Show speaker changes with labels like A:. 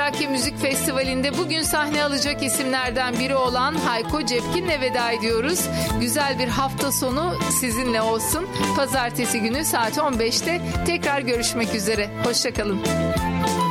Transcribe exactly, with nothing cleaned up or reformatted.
A: Trakya Müzik Festivali'nde bugün sahne alacak isimlerden biri olan Hayko Cepkin'le veda ediyoruz. Güzel bir hafta sonu sizinle olsun. Pazartesi günü saat on beşte tekrar görüşmek üzere. Hoşça kalın.